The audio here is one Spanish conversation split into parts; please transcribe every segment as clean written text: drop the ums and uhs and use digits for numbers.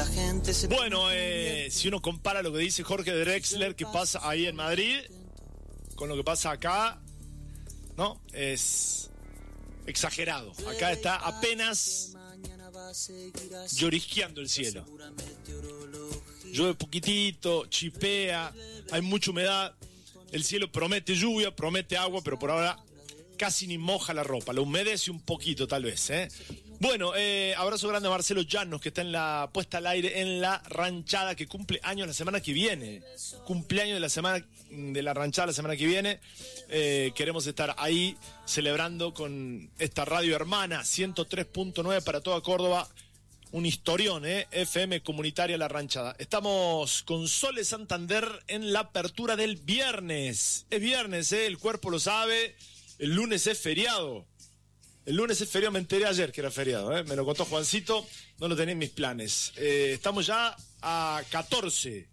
Bueno, si uno compara lo que dice Jorge Drexler que pasa ahí en Madrid con lo que pasa acá, ¿no? Es exagerado. Acá está apenas llorisqueando el cielo. Llueve poquitito, chipea, hay mucha humedad. El cielo promete lluvia, promete agua, pero por ahora casi ni moja la ropa. La humedece un poquito, tal vez, ¿eh? Bueno, abrazo grande a Marcelo Llanos, que está en la puesta al aire en La Ranchada, que cumple años la semana que viene. Cumpleaños de La Ranchada la semana que viene. Queremos estar ahí celebrando con esta radio hermana, 103.9 para toda Córdoba. Un historión, FM comunitaria La Ranchada. Estamos con Sole Santander en la apertura del viernes. Es viernes, el cuerpo lo sabe. El lunes es feriado. El lunes es feriado, me enteré ayer que era feriado, me lo contó Juancito, no lo tenía en mis planes. Estamos ya a 14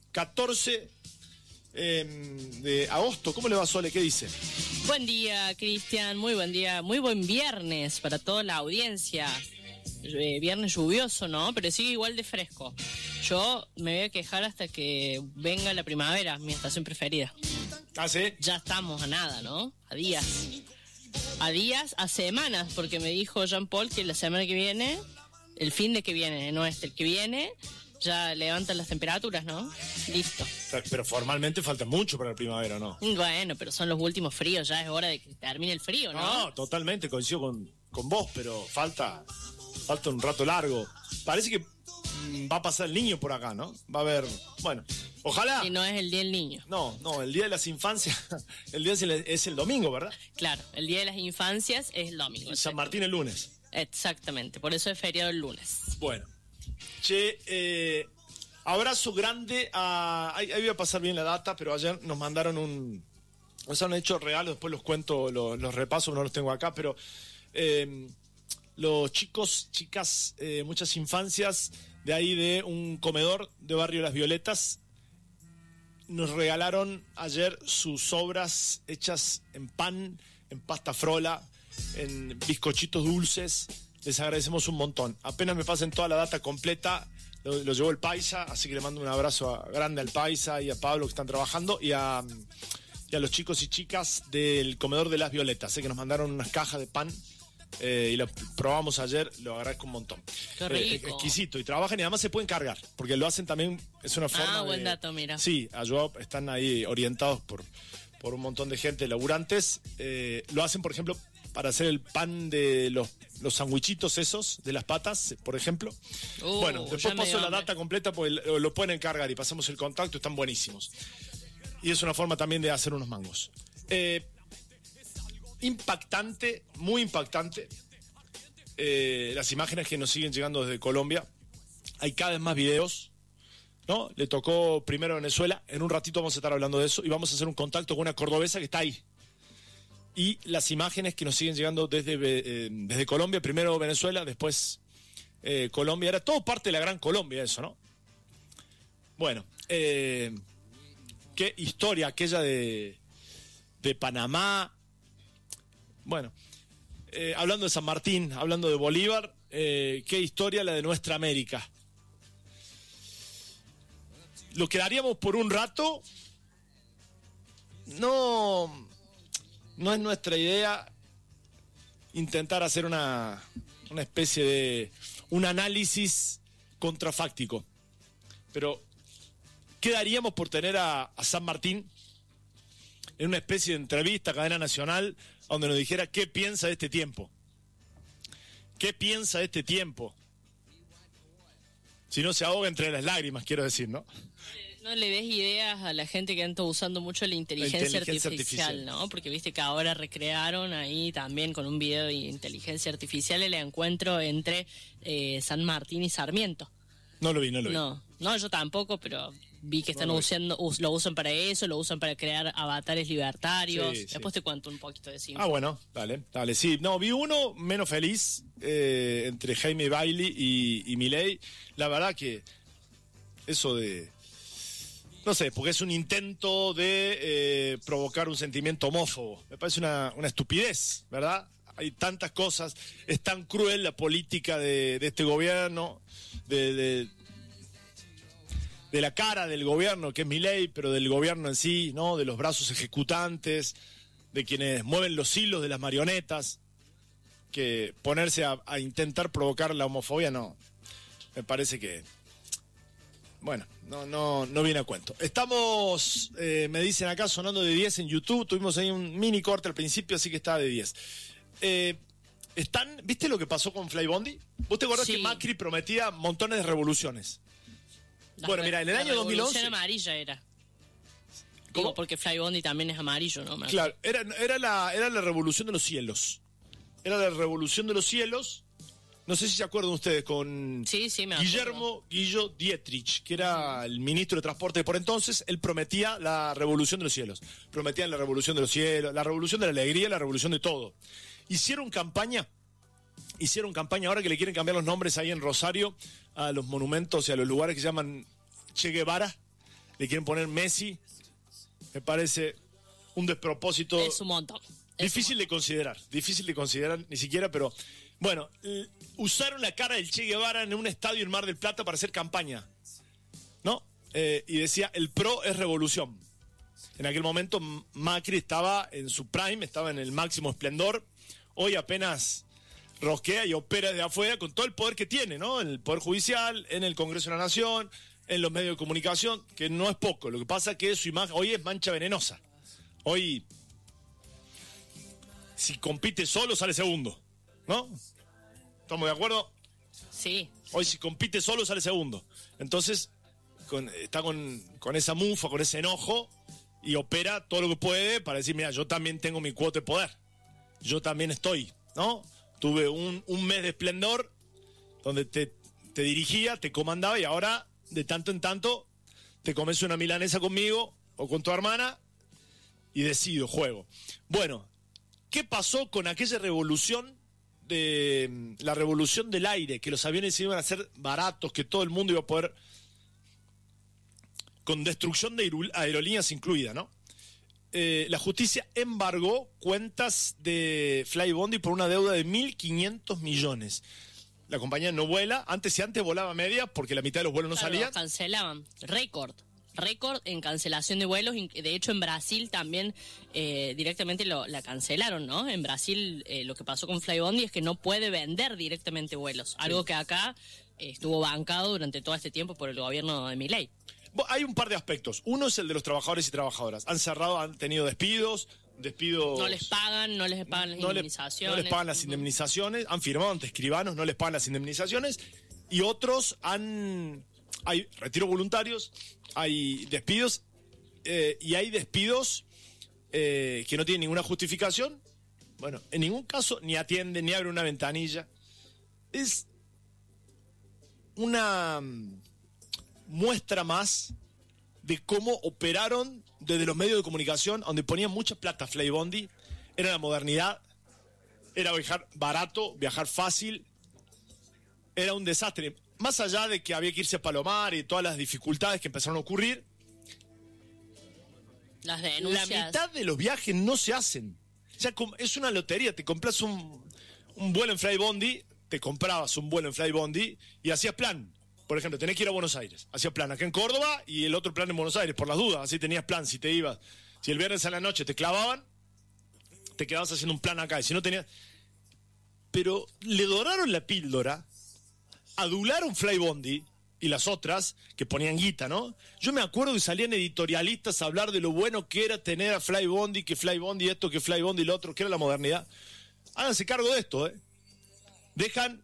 de agosto. ¿Cómo le va, Sole? ¿Qué dice? Buen día, Cristian, muy buen día, muy buen viernes para toda la audiencia. Viernes lluvioso, ¿no? Pero sigue igual de fresco. Yo me voy a quejar hasta que venga la primavera, mi estación preferida. ¿Ah, sí? Ya estamos a nada, ¿no? A días, a semanas, porque me dijo Jean Paul que la semana que viene, el fin de que viene, no el que viene, ya levantan las temperaturas, ¿no? Listo. Pero formalmente falta mucho para la primavera, ¿no? Bueno, pero son los últimos fríos, ya es hora de que termine el frío, ¿no? No, totalmente, coincido con vos, pero falta un rato largo. Parece que va a pasar el niño por acá, ¿no? Va a haber, bueno, ojalá. Y no es el Día del Niño. No, el Día de las Infancias, el día es el domingo, ¿verdad? Claro, el Día de las Infancias es el domingo. San Martín el lunes. Exactamente, por eso es feriado el lunes. Bueno, abrazo grande a... Ahí voy a pasar bien la data, pero ayer nos mandaron nos han hecho regalos, después los cuento, los repaso, no los tengo acá, pero los chicos, chicas, muchas infancias de ahí de un comedor de Barrio Las Violetas nos regalaron ayer sus obras hechas en pan, en pasta frola, en bizcochitos dulces. Les agradecemos un montón. Apenas me pasen toda la data completa, lo llevó el Paisa, así que le mando un abrazo grande al Paisa y a Pablo que están trabajando y a los chicos y chicas del comedor de Las Violetas, que nos mandaron unas cajas de pan y lo probamos ayer, lo agradezco un montón. Qué rico. Exquisito, y trabajan y además se pueden cargar, porque lo hacen también, es una forma buen dato, mira. Sí, están ahí orientados por un montón de gente, laburantes. Lo hacen, por ejemplo, para hacer el pan de los sandwichitos esos, de las patas, por ejemplo. Bueno, después paso la data completa, porque lo pueden encargar y pasamos el contacto, están buenísimos. Y es una forma también de hacer unos mangos. Impactante, muy impactante, las imágenes que nos siguen llegando desde Colombia. Hay cada vez más videos, ¿no? Le tocó primero a Venezuela, en un ratito vamos a estar hablando de eso y vamos a hacer un contacto con una cordobesa que está ahí. Y las imágenes que nos siguen llegando desde Colombia, primero Venezuela, después Colombia, era todo parte de la Gran Colombia eso, ¿no? Bueno, qué historia aquella de Panamá. Bueno, hablando de San Martín, hablando de Bolívar, qué historia la de nuestra América. Lo quedaríamos por un rato. No es nuestra idea intentar hacer una especie de un análisis contrafáctico. Pero ¿qué daríamos por tener a San Martín en una especie de entrevista a cadena nacional donde nos dijera qué piensa de este tiempo? ¿Qué piensa de este tiempo? Si no se ahoga entre las lágrimas, quiero decir, ¿no? No le des ideas a la gente que anda usando mucho la inteligencia artificial, ¿no? Porque viste que ahora recrearon ahí también con un video de inteligencia artificial el encuentro entre San Martín y Sarmiento. No lo vi. No, yo tampoco, pero vi que están lo usan para eso, lo usan para crear avatares libertarios. Sí, después te cuento un poquito de eso. Bueno, dale. Sí, no, vi uno menos feliz entre Jaime Bailey y Milei. La verdad que eso de... No sé, porque es un intento de provocar un sentimiento homófobo. Me parece una estupidez, ¿verdad? Hay tantas cosas. Es tan cruel la política de este gobierno de de la cara del gobierno, que es Milei, pero del gobierno en sí, ¿no? De los brazos ejecutantes, de quienes mueven los hilos de las marionetas, que ponerse a intentar provocar la homofobia, no. Me parece que, bueno, no viene a cuento. Estamos, me dicen acá, sonando de 10 en YouTube. Tuvimos ahí un mini corte al principio, así que está de 10. ¿Viste lo que pasó con Fly Bondi? ¿Vos te acordás que Macri prometía montones de revoluciones? Bueno, mira, en el año 2011... La revolución amarilla era. Digo, porque Fly Bondi también es amarillo, ¿no? Claro, era la revolución de los cielos. Era la revolución de los cielos. No sé si se acuerdan ustedes con me Guillermo Guillo Dietrich, que era el ministro de Transporte de por entonces. Él prometía la revolución de los cielos. Prometían la revolución de los cielos, la revolución de la alegría, la revolución de todo. Hicieron campaña ahora que le quieren cambiar los nombres ahí en Rosario a los monumentos y a los lugares que se llaman Che Guevara. Le quieren poner Messi. Me parece un despropósito. Es un montón. Difícil de considerar ni siquiera, pero bueno, usaron la cara del Che Guevara en un estadio en Mar del Plata para hacer campaña, ¿no? Y decía, el PRO es revolución. En aquel momento Macri estaba en su prime, estaba en el máximo esplendor. Hoy apenas rosquea y opera de afuera con todo el poder que tiene, ¿no? En el Poder Judicial, en el Congreso de la Nación, en los medios de comunicación, que no es poco. Lo que pasa es que su imagen hoy es mancha venenosa. Hoy, si compite solo, sale segundo, ¿no? ¿Estamos de acuerdo? Sí. Hoy si compite solo, sale segundo. Entonces, está con esa mufa, con ese enojo, y opera todo lo que puede para decir, mira, yo también tengo mi cuota de poder. Yo también estoy, ¿no? Tuve un mes de esplendor donde te dirigía, te comandaba, y ahora, de tanto en tanto, te comes una milanesa conmigo o con tu hermana y decido, juego. Bueno, ¿qué pasó con aquella revolución la revolución del aire? Que los aviones se iban a hacer baratos, que todo el mundo iba a poder, con destrucción de aerolíneas incluida, ¿no? La justicia embargó cuentas de Fly Bondi por una deuda de 1.500 millones. La compañía no vuela. Antes volaba media porque la mitad de los vuelos no salían. Cancelaban. Récord en cancelación de vuelos. De hecho, en Brasil también directamente la cancelaron, ¿no? En Brasil lo que pasó con Fly Bondi es que no puede vender directamente vuelos. Algo que acá estuvo bancado durante todo este tiempo por el gobierno de Milei. Hay un par de aspectos. Uno es el de los trabajadores y trabajadoras. Han tenido despidos. No les pagan las indemnizaciones. No les pagan las indemnizaciones. Han firmado ante escribanos, no les pagan las indemnizaciones. Y otros hay retiros voluntarios, hay despidos, y hay despidos que no tienen ninguna justificación. Bueno, en ningún caso ni atienden, ni abren una ventanilla. Es una muestra más de cómo operaron desde los medios de comunicación, donde ponían mucha plata Fly Bondi. Era la modernidad, era viajar barato, viajar fácil, era un desastre. Más allá de que había que irse a Palomar y todas las dificultades que empezaron a ocurrir, las denuncias. La mitad de los viajes no se hacen. O sea, es una lotería. Te compras un vuelo en Fly Bondi, y hacías plan. Por ejemplo, tenés que ir a Buenos Aires. Hacías plan acá en Córdoba y el otro plan en Buenos Aires, por las dudas. Así tenías plan si te ibas. Si el viernes a la noche te clavaban, te quedabas haciendo un plan acá. Y si no tenías... Pero le doraron la píldora, adularon Fly Bondi y las otras que ponían guita, ¿no? Yo me acuerdo que salían editorialistas a hablar de lo bueno que era tener a Fly Bondi, que Fly Bondi esto, que Fly Bondi lo otro, que era la modernidad. Háganse cargo de esto, ¿eh? Dejan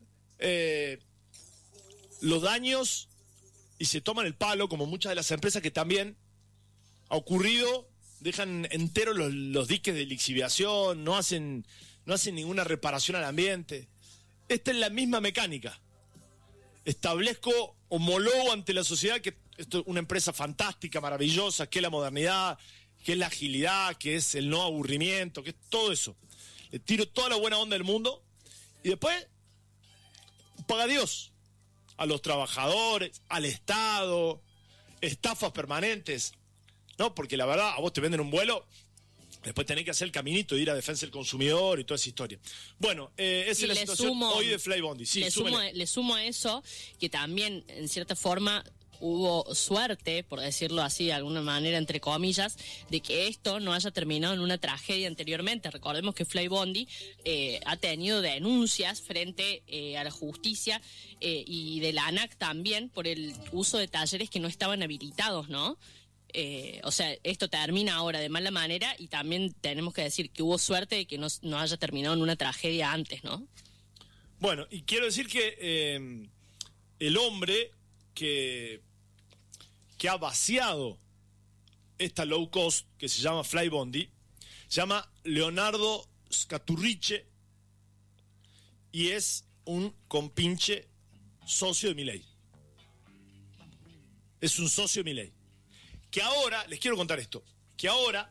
los daños y se toman el palo, como muchas de las empresas que también ha ocurrido, dejan enteros los diques de lixiviación, no hacen ninguna reparación al ambiente. Esta es la misma mecánica. Establezco, homologo ante la sociedad que esto es una empresa fantástica, maravillosa, que es la modernidad, que es la agilidad, que es el no aburrimiento, que es todo eso. Le tiro toda la buena onda del mundo y después paga Dios a los trabajadores, al Estado, estafas permanentes, ¿no? Porque la verdad, a vos te venden un vuelo, después tenés que hacer el caminito, ir a defensa del consumidor y toda esa historia. Bueno, esa es la situación hoy de Fly Bondi. Sí, le sumo a eso que también, en cierta forma, hubo suerte, por decirlo así de alguna manera, entre comillas, de que esto no haya terminado en una tragedia anteriormente. Recordemos que Fly Bondi ha tenido denuncias frente a la justicia y de la ANAC también por el uso de talleres que no estaban habilitados, ¿no? O sea, esto termina ahora de mala manera y también tenemos que decir que hubo suerte de que no haya terminado en una tragedia antes, ¿no? Bueno, y quiero decir que el hombre que ha vaciado esta low cost, que se llama Fly Bondi, se llama Leonardo Scaturrice y es un compinche socio de Milei. Es un socio de Milei. Que ahora, les quiero contar esto, que ahora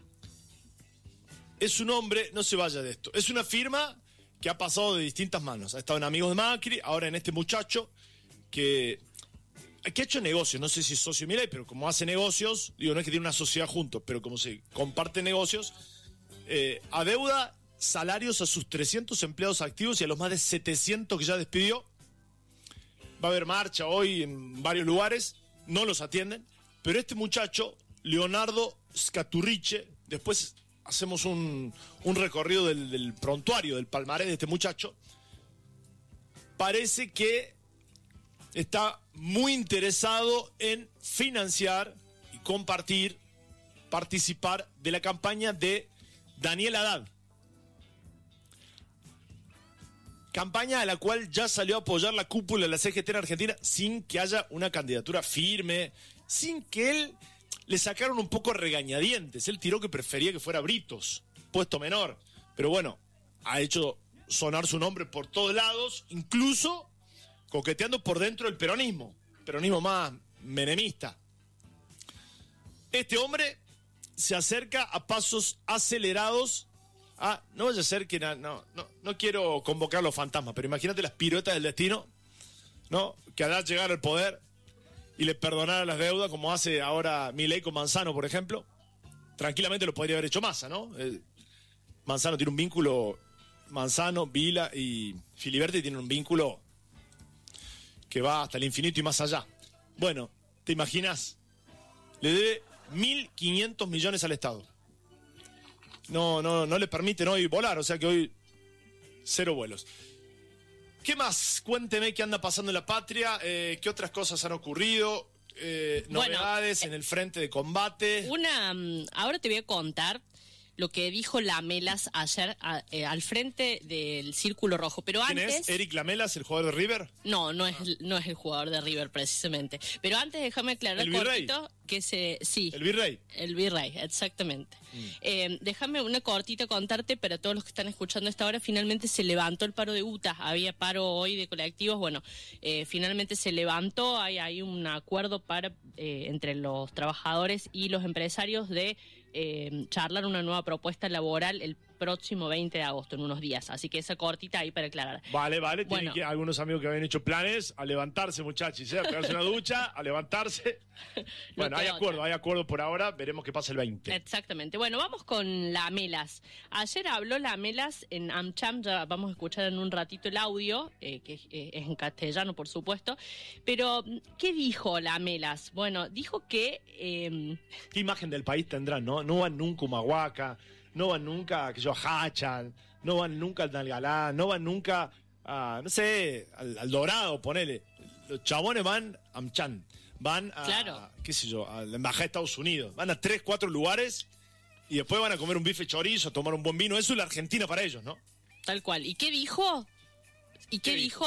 es un hombre, no se vaya de esto, es una firma que ha pasado de distintas manos. Ha estado en Amigos de Macri, ahora en este muchacho que ha hecho negocios, no sé si es socio de Milei, pero como hace negocios, digo, no es que tiene una sociedad juntos, pero como se comparte negocios, adeuda salarios a sus 300 empleados activos y a los más de 700 que ya despidió. Va a haber marcha hoy en varios lugares, no los atienden. Pero este muchacho, Leonardo Scaturrice, después hacemos un recorrido del prontuario, del palmarés de este muchacho, parece que está muy interesado en financiar y participar de la campaña de Daniel Haddad. Campaña a la cual ya salió a apoyar la cúpula de la CGT en Argentina sin que haya una candidatura firme, sin que él le sacaron un poco regañadientes. Él tiró que prefería que fuera Britos, puesto menor. Pero bueno, ha hecho sonar su nombre por todos lados, incluso coqueteando por dentro del peronismo más menemista. Este hombre se acerca a pasos acelerados a, no vaya a ser que, no quiero convocar a los fantasmas, pero imagínate las piruetas del destino, ¿no? Que hará llegar al poder y le perdonara las deudas, como hace ahora Milei con Manzano, por ejemplo. Tranquilamente lo podría haber hecho Massa, ¿no? Manzano tiene un vínculo, Manzano, Vila y Filiberti tienen un vínculo que va hasta el infinito y más allá. Bueno, ¿te imaginas? Le debe 1.500 millones al Estado. No le permiten hoy volar, o sea que hoy 0 vuelos. ¿Qué más? Cuénteme qué anda pasando en la patria, qué otras cosas han ocurrido, novedades en el frente de combate. Ahora te voy a contar lo que dijo Lamelas ayer al frente del Círculo Rojo. Pero ¿Quién antes, es? ¿Eric Lamelas, el jugador de River? No es el jugador de River precisamente. Pero antes déjame aclarar cortito que sí. ¿El Virrey? El Virrey, exactamente. Déjame una cortita contarte para todos los que están escuchando a esta hora. Finalmente se levantó el paro de UTA. Había paro hoy de colectivos. Bueno, finalmente se levantó. Hay un acuerdo entre los trabajadores y los empresarios de charlar una nueva propuesta laboral el próximo 20 de agosto, en unos días. Así que esa cortita ahí para aclarar. Vale. Bueno. Tienen que algunos amigos que habían hecho planes a levantarse, muchachos, a pegarse una ducha, a levantarse. Bueno, hay acuerdo por ahora, veremos qué pasa el 20. Exactamente. Bueno, vamos con Lamelas. Ayer habló Lamelas en AmCham, ya vamos a escuchar en un ratito el audio, que es en castellano, por supuesto. Pero, ¿qué dijo Lamelas? Bueno, dijo que... ¿Qué imagen del país tendrán, no? No van nunca a Humahuaca, no van nunca a Hachan, no van nunca al Nalgalá, no van nunca a, no sé, al Dorado, ponele. Los chabones van a AmCham, van a, qué sé yo, a la Embajada de Estados Unidos, van a 3, 4 lugares y después van a comer un bife chorizo, a tomar un buen vino. Eso es la Argentina para ellos, ¿no? Tal cual. ¿Y qué dijo? ¿Qué dijo?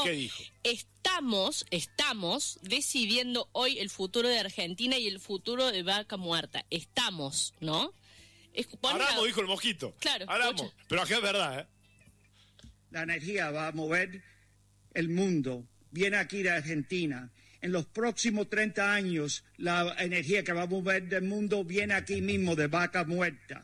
Estamos decidiendo hoy el futuro de Argentina y el futuro de Vaca Muerta. Estamos, ¿no? Aramo, dijo el mosquito. Claro. Aramo. Pero acá es verdad, ¿eh? La energía va a mover el mundo. Viene aquí de Argentina. En los próximos 30 años, la energía que va a mover del mundo viene aquí mismo, de Vaca Muerta.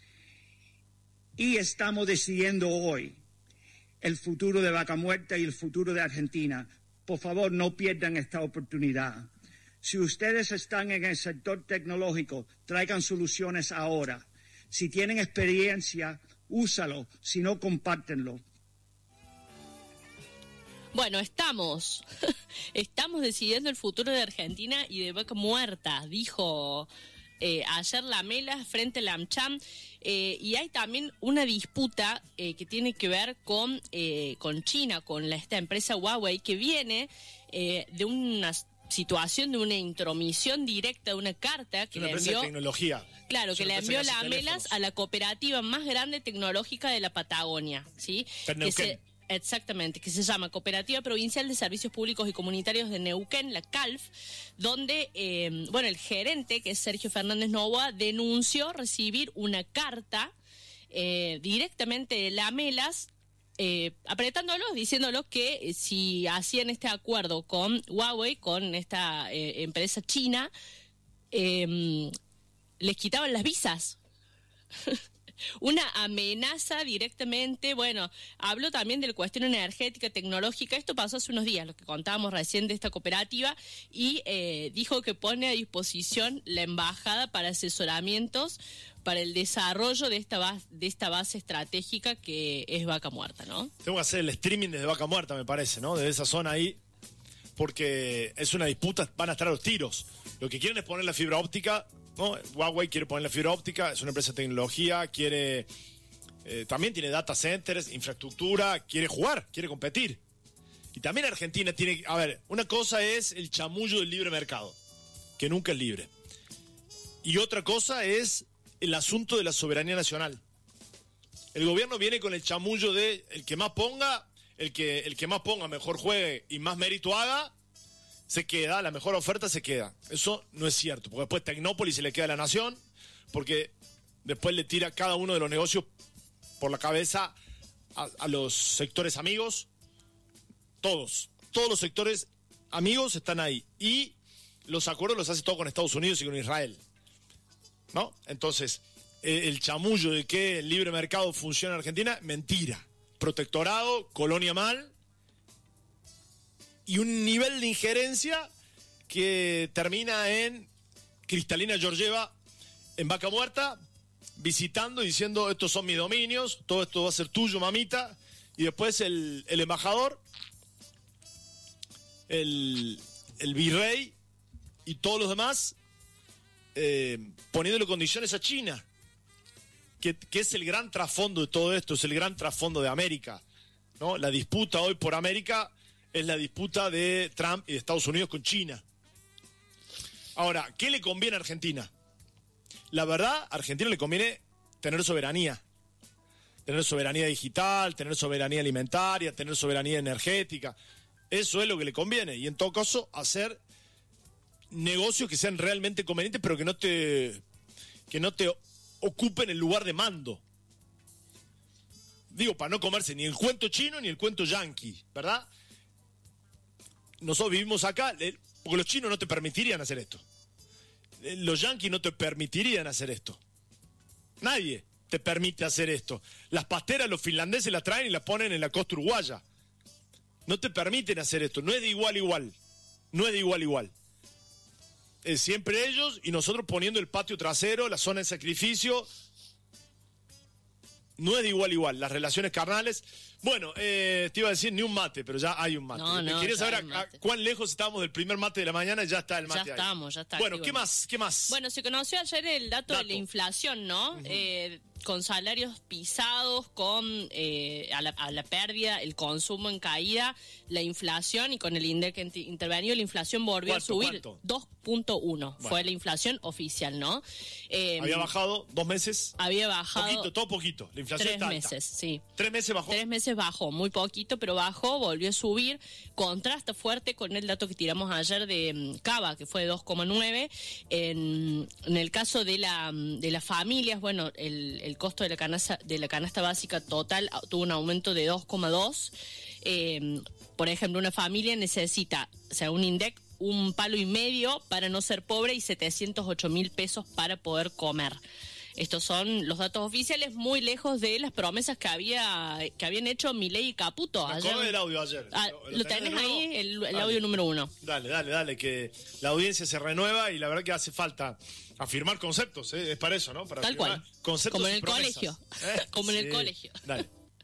Y estamos decidiendo hoy el futuro de Vaca Muerta y el futuro de Argentina. Por favor, no pierdan esta oportunidad. Si ustedes están en el sector tecnológico, traigan soluciones ahora. Si tienen experiencia, úsalo. Si no, compártenlo. Bueno, estamos decidiendo el futuro de Argentina y de Vaca Muerta, dijo ayer Lamela frente al AmCham. Y hay también una disputa que tiene que ver con China, con esta empresa Huawei, que viene de una situación de una intromisión directa, de una carta que una le empresa envió... de tecnología. Claro, que le envió Lamelas a la cooperativa más grande tecnológica de la Patagonia, ¿sí? Exactamente, que se llama Cooperativa Provincial de Servicios Públicos y Comunitarios de Neuquén, la CALF, donde, el gerente, que es Sergio Fernández Novoa, denunció recibir una carta directamente de Lamelas, apretándolos, diciéndolos que si hacían este acuerdo con Huawei, con esta empresa china, les quitaban las visas. Una amenaza directamente. Bueno, habló también de la cuestión energética, tecnológica. Esto pasó hace unos días, lo que contábamos recién de esta cooperativa, y dijo que pone a disposición la embajada para asesoramientos para el desarrollo de esta base estratégica que es Vaca Muerta, ¿no? Tengo que hacer el streaming desde Vaca Muerta, me parece, ¿no? Desde esa zona ahí, porque es una disputa, van a estar a los tiros. Lo que quieren es poner la fibra óptica, ¿no? Huawei quiere poner la fibra óptica, es una empresa de tecnología, quiere también tiene data centers, infraestructura, quiere jugar, quiere competir. Y también Argentina tiene... A ver, una cosa es el chamullo del libre mercado, que nunca es libre. Y otra cosa es el asunto de la soberanía nacional. El gobierno viene con el chamullo de el que más ponga, el que más ponga mejor juegue y más mérito haga, se queda, la mejor oferta se queda. Eso no es cierto, porque después Tecnópolis se le queda a la nación, porque después le tira cada uno de los negocios por la cabeza a los sectores amigos. Todos los sectores amigos están ahí. Y los acuerdos los hace todo con Estados Unidos y con Israel, ¿no? Entonces, el chamullo de que el libre mercado funciona en Argentina, mentira. Protectorado, colonia mal, y un nivel de injerencia que termina en Cristalina Georgieva en Vaca Muerta, visitando y diciendo, estos son mis dominios, todo esto va a ser tuyo, mamita. Y después el embajador, el virrey y todos los demás poniéndole condiciones a China, que es el gran trasfondo de todo esto, es el gran trasfondo de América, ¿no? La disputa hoy por América es la disputa de Trump y de Estados Unidos con China. Ahora, ¿qué le conviene a Argentina? La verdad, a Argentina le conviene tener soberanía. Tener soberanía digital, tener soberanía alimentaria, tener soberanía energética. Eso es lo que le conviene. Y en todo caso, hacer negocios que sean realmente convenientes, pero que no te ocupen el lugar de mando. Digo, para no comerse ni el cuento chino ni el cuento yanqui, ¿verdad? Nosotros vivimos acá, porque los chinos no te permitirían hacer esto. Los yanquis no te permitirían hacer esto. Nadie te permite hacer esto. Las pasteras los finlandeses las traen y las ponen en la costa uruguaya. No te permiten hacer esto. No es de igual a igual. No es de igual a igual. Es siempre ellos y nosotros poniendo el patio trasero, la zona de sacrificio. No es de igual a igual. Las relaciones carnales... Bueno, te iba a decir ni un mate, pero ya hay un mate. Quería saber cuán lejos estamos del primer mate de la mañana y ya está el mate. Ya está. Bueno, ¿qué más? Bueno, se conoció ayer el dato de la inflación, ¿no? Uh-huh. Con salarios pisados, con a la pérdida, el consumo en caída, la inflación, y con el INDEC intervenido, la inflación volvió a subir. 2.1 fue la inflación oficial, ¿no? Había bajado 2 meses. Había bajado. Poquito, todo poquito. La inflación 3 meses, sí. 3 meses bajó. 3 meses bajó, muy poquito, pero bajó, volvió a subir. Contrasta fuerte con el dato que tiramos ayer de Cava, que fue de 2,9. En el caso de las familias, bueno, el costo de la canasta básica total tuvo un aumento de 2,2. Por ejemplo, una familia necesita, según INDEC, 1,5 palos para no ser pobre y 708.000 pesos para poder comer. Estos son los datos oficiales, muy lejos de las promesas que habían hecho Milei y Caputo. Me acordé del audio ayer. ¿Lo tenés ahí? El audio número 1. Dale, que la audiencia se renueva y la verdad que hace falta afirmar conceptos, es para eso, ¿no? Para tal cual. Conceptos como en el colegio. Como en el colegio. Dale.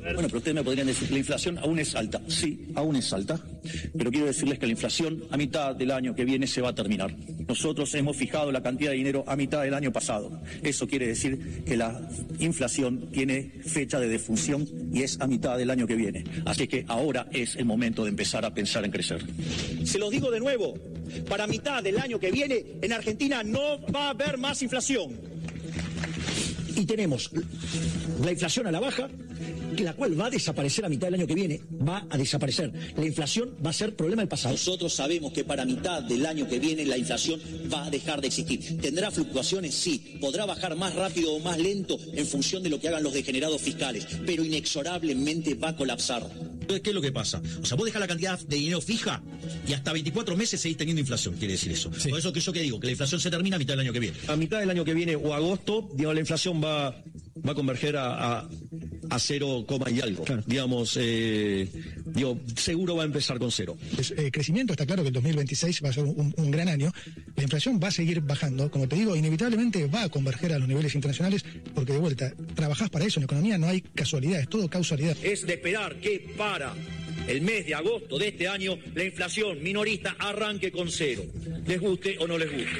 Bueno, pero ustedes me podrían decir que la inflación aún es alta. Sí, aún es alta. Pero quiero decirles que la inflación a mitad del año que viene se va a terminar. Nosotros hemos fijado la cantidad de dinero a mitad del año pasado. Eso quiere decir que la inflación tiene fecha de defunción y es a mitad del año que viene. Así que ahora es el momento de empezar a pensar en crecer. Se los digo de nuevo, para mitad del año que viene en Argentina no va a haber más inflación. Y tenemos la inflación a la baja, la cual va a desaparecer a mitad del año que viene, va a desaparecer. La inflación va a ser problema del pasado. Nosotros sabemos que para mitad del año que viene la inflación va a dejar de existir. ¿Tendrá fluctuaciones? Sí. ¿Podrá bajar más rápido o más lento en función de lo que hagan los degenerados fiscales? Pero inexorablemente va a colapsar. Entonces, ¿qué es lo que pasa? O sea, vos dejás la cantidad de dinero fija y hasta 24 meses seguís teniendo inflación, quiere decir eso. Sí. Por eso que yo que digo, que la inflación se termina a mitad del año que viene. A mitad del año que viene o agosto, digamos, la inflación va a converger a 0, y algo. Claro. Digamos, seguro va a empezar con 0. Crecimiento, está claro que el 2026 va a ser un gran año. La inflación va a seguir bajando. Como te digo, inevitablemente va a converger a los niveles internacionales porque, de vuelta, trabajás para eso. En la economía no hay casualidades, todo causalidad. Es de esperar que para el mes de agosto de este año la inflación minorista arranque con 0. Les guste o no les guste.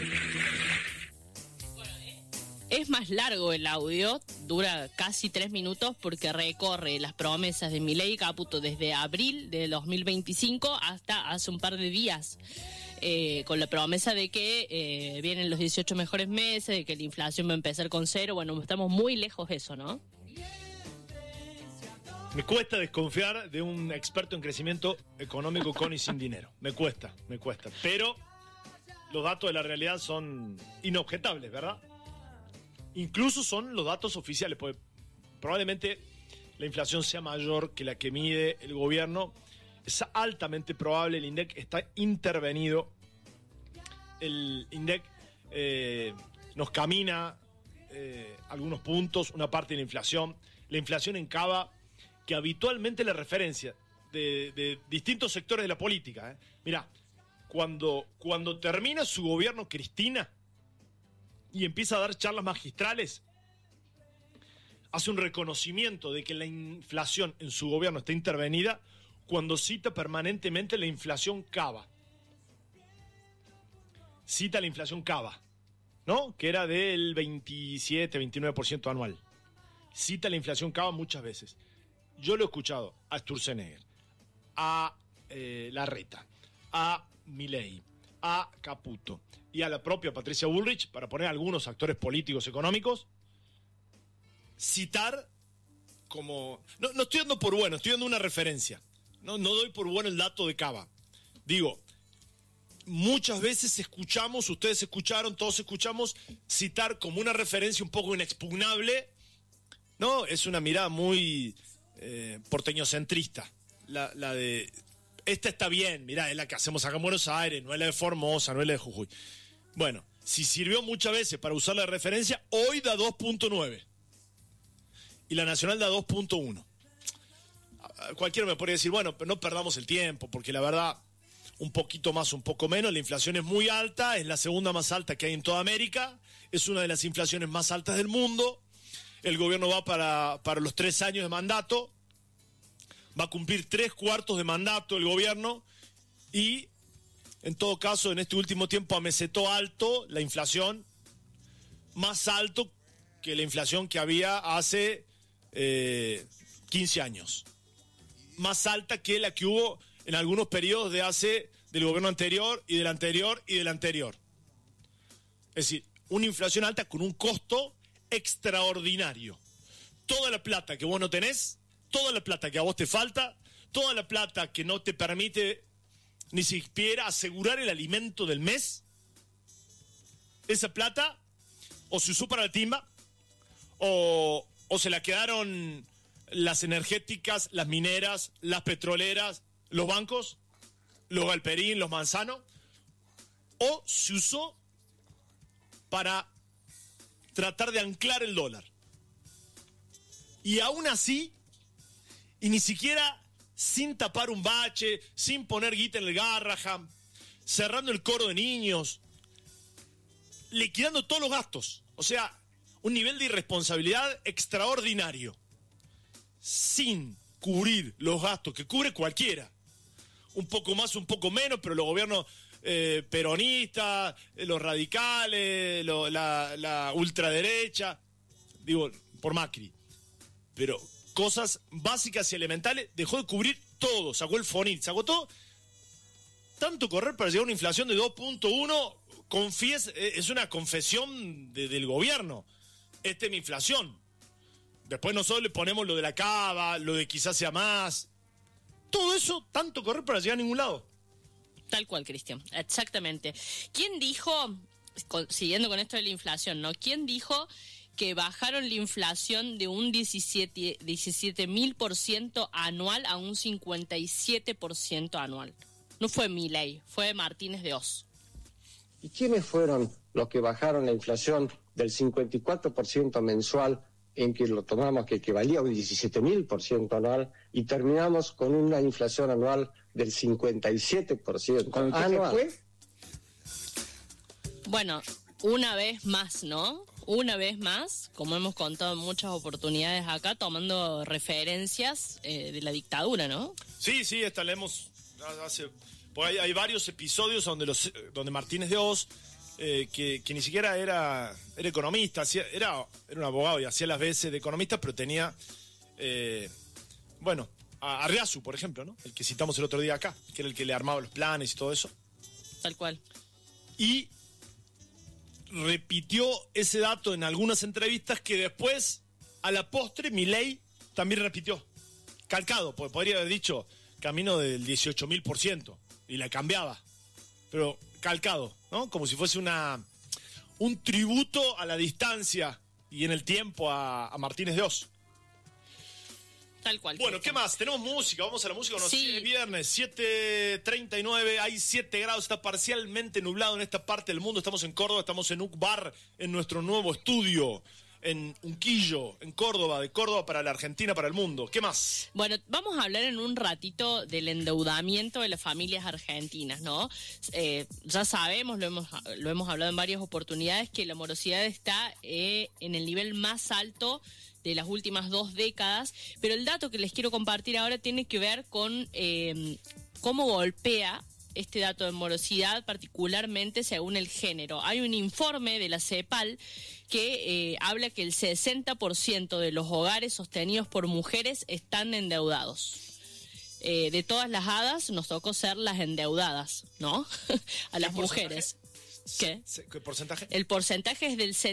Es más largo el audio, dura casi 3 minutos porque recorre las promesas de Milei y Caputo desde abril de 2025 hasta hace un par de días, con la promesa de que vienen los 18 mejores meses, de que la inflación va a empezar con 0. Bueno, estamos muy lejos de eso, ¿no? Me cuesta desconfiar de un experto en crecimiento económico con y sin dinero. Me cuesta. Pero los datos de la realidad son inobjetables, ¿verdad? Incluso son los datos oficiales, porque probablemente la inflación sea mayor que la que mide el gobierno. Es altamente probable, el INDEC está intervenido. El INDEC nos camina algunos puntos, una parte de la inflación. La inflación en Cava, que habitualmente la referencia de distintos sectores de la política. Mirá, cuando termina su gobierno Cristina y empieza a dar charlas magistrales, hace un reconocimiento de que la inflación en su gobierno está intervenida cuando cita permanentemente la inflación Cava. Cita la inflación Cava, ¿no? Que era del 27-29% anual. Cita la inflación Cava muchas veces. Yo lo he escuchado a Sturzenegger, a Larreta, a Milei, a Caputo y a la propia Patricia Bullrich, para poner algunos actores políticos económicos, citar como... No estoy dando por bueno, estoy dando una referencia. No doy por bueno el dato de Cava. Digo, muchas veces escuchamos, ustedes escucharon, todos escuchamos, citar como una referencia un poco inexpugnable, ¿no? Es una mirada muy porteñocentrista. La de... Esta está bien, mirá, es la que hacemos acá en Buenos Aires, no es la de Formosa, no es la de Jujuy. Bueno, si sirvió muchas veces para usarla de referencia, hoy da 2.9. Y la Nacional da 2.1. Cualquiera me podría decir, bueno, pero no perdamos el tiempo, porque la verdad, un poquito más, un poco menos, la inflación es muy alta, es la segunda más alta que hay en toda América, es una de las inflaciones más altas del mundo. El gobierno va para los 3 años de mandato, va a cumplir 3/4 de mandato el gobierno y, en todo caso, en este último tiempo amesetó alto la inflación, más alto que la inflación que había hace 15 años. Más alta que la que hubo en algunos periodos del gobierno anterior y del anterior y del anterior. Es decir, una inflación alta con un costo extraordinario. Toda la plata que vos no tenés, toda la plata que a vos te falta, toda la plata que no te permite ni siquiera asegurar el alimento del mes, esa plata o se usó para la timba o se la quedaron las energéticas, las mineras, las petroleras, los bancos, los Galperín, los Manzano, o se usó para tratar de anclar el dólar. Y aún así, y ni siquiera sin tapar un bache, sin poner guita en el Garraham, cerrando el coro de niños, liquidando todos los gastos. O sea, un nivel de irresponsabilidad extraordinario. sin cubrir los gastos que cubre cualquiera. Un poco más, un poco menos, pero los gobiernos peronistas, los radicales, la ultraderecha, digo, por Macri. Pero cosas básicas y elementales, dejó de cubrir todo, sacó el FONIT, sacó todo. Tanto correr para llegar a una inflación de 2.1, es una confesión del gobierno. Esta es mi inflación. Después nosotros le ponemos lo de la cava, lo de quizás sea más. Todo eso, tanto correr para llegar a ningún lado. Tal cual, Cristian, exactamente. ¿Quién dijo, siguiendo con esto de la inflación, ¿no? ¿Quién dijo que bajaron la inflación de un 17.000% anual a un 57% anual? No fue Milei, fue Martínez de Oz. ¿Y quiénes fueron los que bajaron la inflación del 54% mensual, en que lo tomamos que equivalía a un 17.000% anual, y terminamos con una inflación anual del 57% anual? ¿Fue? Bueno, una vez más, ¿no? Una vez más, como hemos contado en muchas oportunidades acá, tomando referencias de la dictadura, ¿no? Sí, esta la hemos... Pues hay varios episodios donde Martínez de Oz, que ni siquiera era economista, era un abogado y hacía las veces de economista, pero tenía, a Arriazu, por ejemplo, ¿no? El que citamos el otro día acá, que era el que le armaba los planes y todo eso. Tal cual. Y repitió ese dato en algunas entrevistas que después, a la postre, Milei también repitió. Calcado, porque podría haber dicho camino del 18.000%. Y la cambiaba, pero calcado, ¿no? Como si fuese un tributo a la distancia y en el tiempo a Martínez de Oz. Tal cual. Bueno, ¿qué más? Tenemos música, vamos a la música. Sí. Es viernes, 7:39, hay 7 grados, está parcialmente nublado en esta parte del mundo. Estamos en Córdoba, estamos en UCBAR, en nuestro nuevo estudio, en Unquillo, en Córdoba, de Córdoba para la Argentina, para el mundo. ¿Qué más? Bueno, vamos a hablar en un ratito del endeudamiento de las familias argentinas, ¿no? Ya sabemos, lo hemos hablado en varias oportunidades, que la morosidad está en el nivel más alto de las últimas 2 décadas, pero el dato que les quiero compartir ahora tiene que ver con cómo golpea este dato de morosidad, particularmente según el género. Hay un informe de la CEPAL que habla que el 60% de los hogares sostenidos por mujeres están endeudados. De todas las hadas nos tocó ser las endeudadas, ¿no? A las mujeres. ¿Qué? ¿Qué porcentaje? El porcentaje es del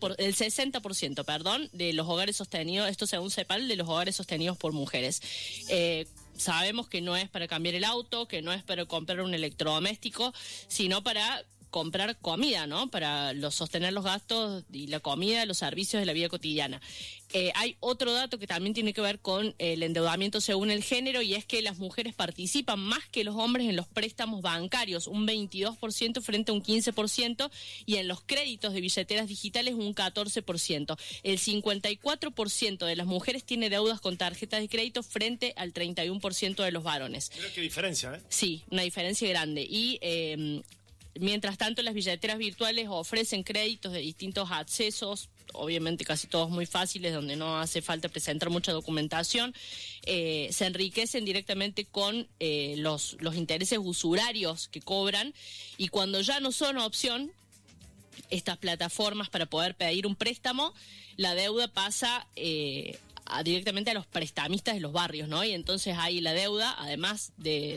60%, perdón, de los hogares sostenidos, esto según CEPAL, de los hogares sostenidos por mujeres. Sabemos que no es para cambiar el auto, que no es para comprar un electrodoméstico, sino para comprar comida, ¿no? Para sostener los gastos y la comida, los servicios de la vida cotidiana. Hay otro dato que también tiene que ver con el endeudamiento según el género, y es que las mujeres participan más que los hombres en los préstamos bancarios, un 22% frente a un 15%, y en los créditos de billeteras digitales un 14%. El 54% de las mujeres tiene deudas con tarjetas de crédito frente al 31% de los varones. Mira qué diferencia, ¿eh? Sí, una diferencia grande. Y mientras tanto, las billeteras virtuales ofrecen créditos de distintos accesos, obviamente casi todos muy fáciles, donde no hace falta presentar mucha documentación. Se enriquecen directamente con los intereses usurarios que cobran, y cuando ya no son opción estas plataformas para poder pedir un préstamo, la deuda pasa directamente a los prestamistas de los barrios, ¿no? Y entonces ahí la deuda, además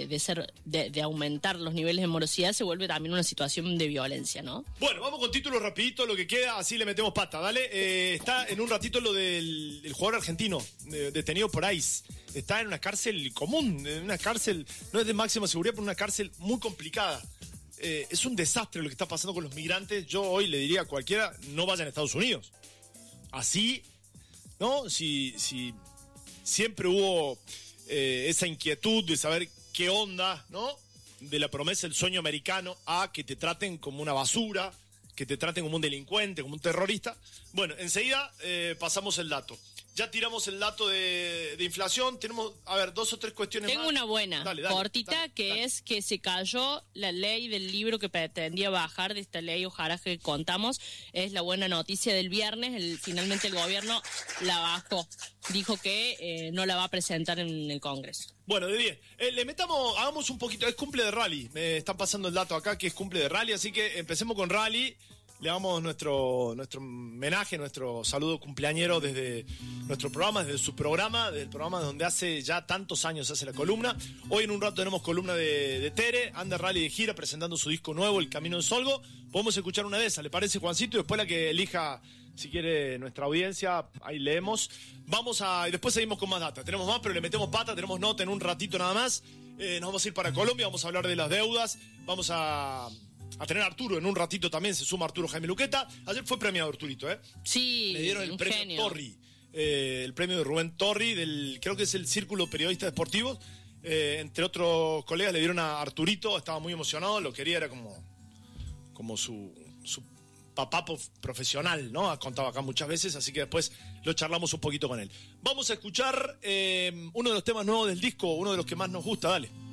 de aumentar los niveles de morosidad, se vuelve también una situación de violencia, ¿no? Bueno, vamos con títulos rapidito, lo que queda, así le metemos pata, ¿dale? Está en un ratito lo del jugador argentino detenido por ICE. Está en una cárcel común, en una cárcel, no es de máxima seguridad, pero una cárcel muy complicada. Es un desastre lo que está pasando con los migrantes. Yo hoy le diría a cualquiera, no vayan a Estados Unidos. Así, ¿no? Si siempre hubo esa inquietud de saber qué onda, ¿no? De la promesa del sueño americano a que te traten como una basura, que te traten como un delincuente, como un terrorista. Bueno, enseguida pasamos el dato. Ya tiramos el dato de inflación. Tenemos, a ver, 2 o 3 cuestiones Tengo más. una buena, cortita, que es que se cayó la ley del libro que pretendía bajar de esta ley hojaraje que contamos. Es la buena noticia del viernes. Finalmente el gobierno la bajó. Dijo que no la va a presentar en el Congreso. Bueno, de 10. Hagamos un poquito, es cumple de Rally. Me están pasando el dato acá que es cumple de Rally, así que empecemos con Rally. Le damos nuestro homenaje, nuestro saludo cumpleañero desde nuestro programa, desde su programa, desde el programa donde hace ya tantos años hace la columna. Hoy en un rato tenemos columna de Tere, anda Rally de gira presentando su disco nuevo, El Camino del Solgo. Podemos escuchar una de esas, ¿le parece, Juancito? Y después la que elija, si quiere, nuestra audiencia, ahí leemos. Y después seguimos con más data. Tenemos más, pero le metemos pata, tenemos nota en un ratito nada más. Nos vamos a ir para Colombia, vamos a hablar de las deudas, vamos a tener a Arturo en un ratito también, se suma Arturo Jaime Luqueta. Ayer fue premiado Arturito, ¿eh? Sí, le dieron el premio genio. Torri, el premio de Rubén Torri, creo que es el Círculo de Periodistas Deportivos. Entre otros colegas le dieron a Arturito, estaba muy emocionado, lo quería, era como su papá profesional, ¿no? Ha contado acá muchas veces, así que después lo charlamos un poquito con él. Vamos a escuchar uno de los temas nuevos del disco, uno de los que más nos gusta, dale.